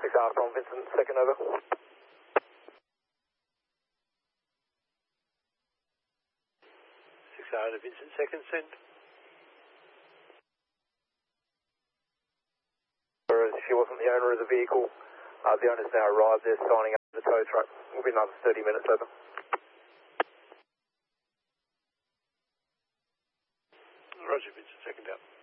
6 Armstrong, Vincent, second over. 6 hour to Vincent, second, send. If she wasn't the owner of the vehicle, the owner's now arrived, they're signing up the tow truck. Will be another 30 minutes over. Roger, Vincent, second out.